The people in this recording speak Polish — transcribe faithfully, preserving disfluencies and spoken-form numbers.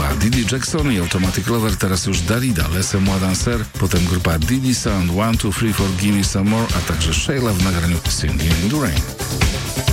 była Didi Jackson i Automatic Lover, teraz już Dalida, Laissez Moi Danser, potem grupa Didi Sound, One, Two, Three, Four, Gimme Some More, a także Shayla w nagraniu Singing in the Rain.